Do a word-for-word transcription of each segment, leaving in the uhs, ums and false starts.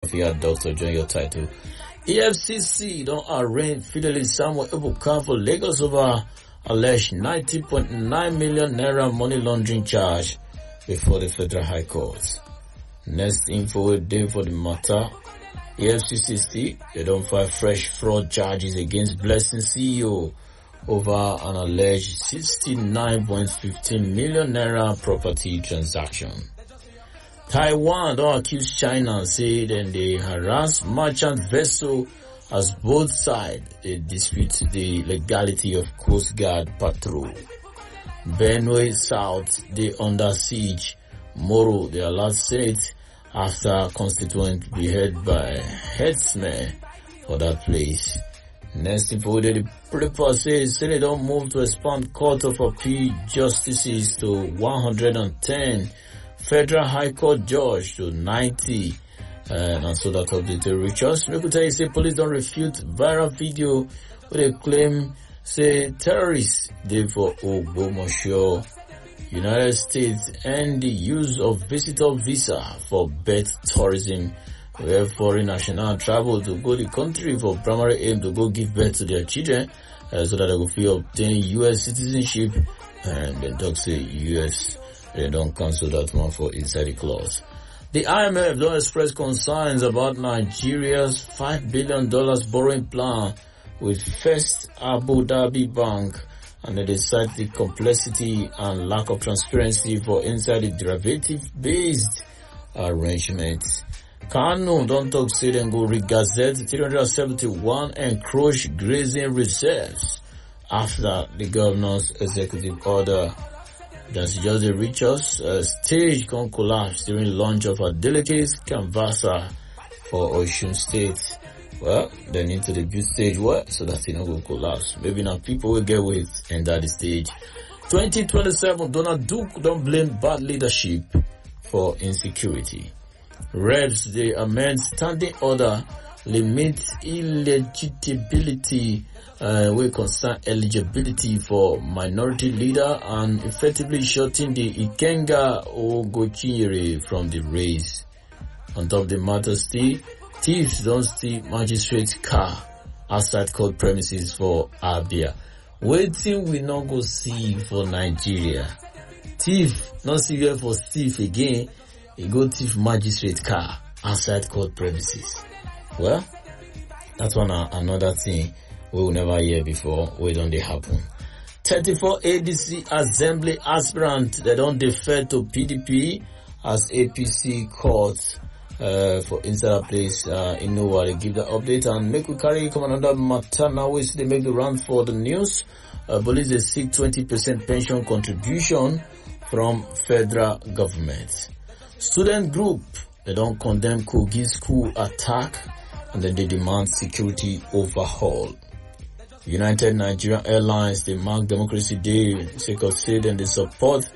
if you had doctor join your title. E F C C don't arraign Fidelis Samuel Ebuka for Lagos over alleged ninety point nine million naira money laundering charge before the Federal High Court. Next info day for the matter. E F C C still, they don't file fresh fraud charges against Blessing C E O over an alleged sixty-nine point one five million naira property transaction. Taiwan don't accuse China, say then they harass merchant vessel as both sides they dispute the legality of Coast Guard patrol. Benue South they under siege. Moro they allowed Senate after constituent beheaded by headsmen for that place. Next info, the paper says Senate don't move to expand Court of Appeal justices to one hundred ten. Federal High Court judge to ninety, uh, and so that update to reach us. Make we tell you, say police don't refute viral video where they claim, say terrorists did for Ogbomosho. United States and the use of visitor visa for birth tourism, where foreign national travel to go to the country for primary aim to go give birth to their children, uh, so that they will feel obtain U S citizenship, and then talk say U S. They don't cancel that one for inside the clause. The I M F don't express concerns about Nigeria's five billion dollars borrowing plan with First Abu Dhabi Bank, and they cite the complexity and lack of transparency for inside the derivative-based arrangements. Kanu don't talk say them go re-gazette three hundred seventy-one encroach grazing reserves after the governor's executive order. That's just the richest uh, stage can collapse during launch of a delicate canvasser for Osun State. Well, they need to debut stage what so that it not will collapse. Maybe now people will get with and that the stage. twenty twenty-seven, Donald Duke don't blame bad leadership for insecurity. Reps they amend standing order limit illegibility uh, will concern eligibility for minority leader and effectively shutting the Ikenga Ogochinyere from the race. On top of the matter still, thieves don't steal magistrate car outside court premises for Abia. Waiting we not go see for Nigeria. Thief, not see here for thief again, he go thief magistrate car outside court premises. Well, that's one uh, another thing we will never hear before. We don't they happen. thirty-four A D C Assembly aspirant they don't defer to P D P as A P C court uh, for inside a place uh, in Noah. They give the update and make we carry come another matter now. We see they make the run for the news. Uh, police they seek twenty percent pension contribution from federal government. Student group they don't condemn Kogi school attack. And then they demand security overhaul. United Nigerian Airlines, they mark Democracy Day, Second State, and they support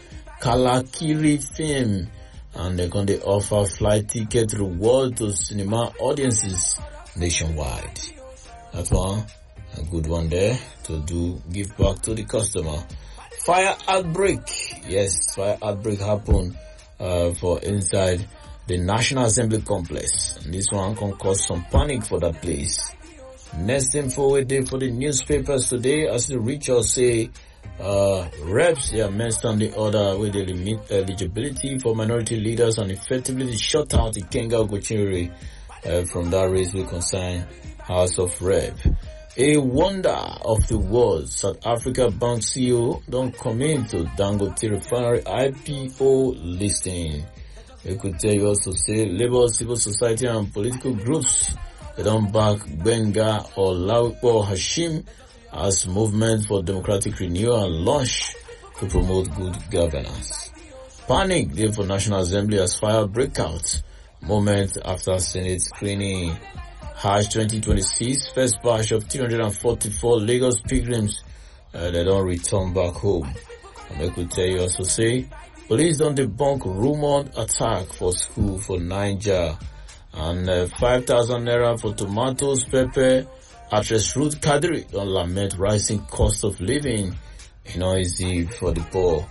Kalakiri film. And they're going to offer flight ticket reward to cinema audiences nationwide. That's one, a good one there to do, give back to the customer. Fire outbreak. Yes, fire outbreak happened uh, for inside the National Assembly complex. And this one can cause some panic for that place. Next info we did for the newspapers today as the reach out say uh reps they are messed on the order with the limit eligibility for minority leaders and effectively shut out the Kenga Ogochinyere uh, from that race will concern House of Rep. A wonder of the world, South Africa Bank C E O don't come into Dangote Refinery I P O listing. We could tell you also say labor, civil society and political groups they don't back Benga or Lawipo Hashim as movement for democratic renewal and launch to promote good governance. Panic there for National Assembly as fire breakout moment after Senate screening. Hajj twenty twenty-six, first batch of three hundred forty-four Lagos pilgrims uh, they don't return back home. And I could tell you also say police don't debunk rumored attack for school for Niger. And uh, five thousand naira for tomatoes, pepper, actress Ruth Kadri don't lament rising cost of living. You know, easy for the poor.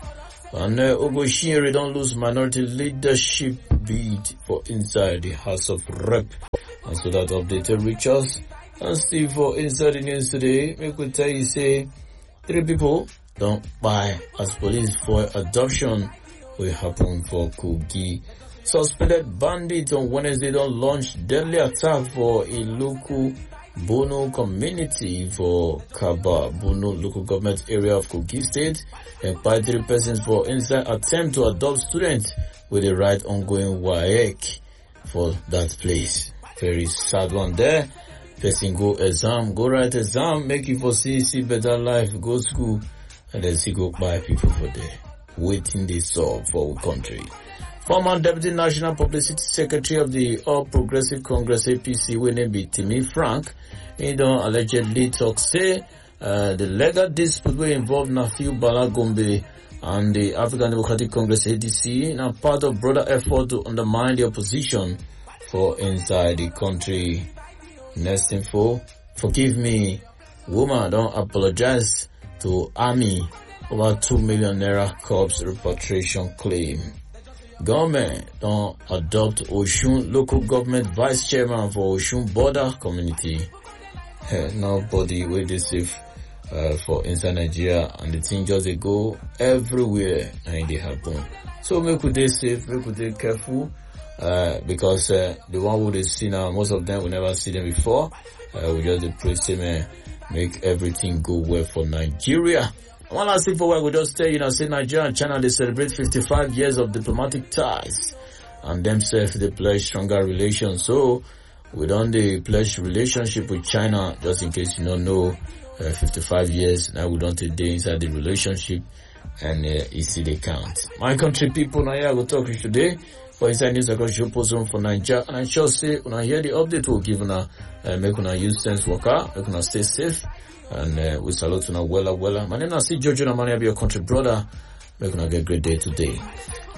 And uh, Ogoshiere don't lose minority leadership bid for inside the House of Rep. And so that updated reach us. And still for inside the news today, we could tell you say three people don't buy as police for adoption will happen for Kogi. Suspended bandits on Wednesday don't launch deadly attack for a local Bono community for Kaba, Bono local government area of Kogi State, and by three persons for inside attempt to adopt students with the right ongoing W A E C for that place. Very sad one there. Person go exam, go write exam, make it for see, see better life, go school, and then see go buy people for there. Waiting they solve for our country. Former Deputy National Publicity Secretary of the All Progressive Congress A P C, we name be Timmy Frank, he don allegedly talk say uh, the legal dispute will involve Nafiu Bala Gombe and the African Democratic Congress A D C in a part of broader effort to undermine the opposition for inside the country. Next info, forgive me, woman don't apologize to army over two million naira corpse repatriation claim. Government don't adopt Oshun local government vice chairman for Oshun border community. Hey, nobody will be safe uh, for inside Nigeria, and the thing just they go everywhere and they happen. So make we dey safe, make we dey careful, uh, because uh, the one who they see now, most of them we never see them before. Uh, we just pray say make everything go well for Nigeria. One last thing for what we just tell you now, say Nigeria and China, they celebrate fifty-five years of diplomatic ties and themselves they pledge stronger relations. So we don't they pledge relationship with China, just in case you don't know, uh, fifty-five years, now we don't take day inside the relationship and uh, you see they count. My country people, now here I will talk to you today for inside news across your post for Nigeria, and I shall say when I hear the update we'll give you, uh, make una use sense worker, make una stay safe. And uh, we salute you now, wella, wella. My name is Jojo Namani, I be your country brother. We're gonna get a great day today.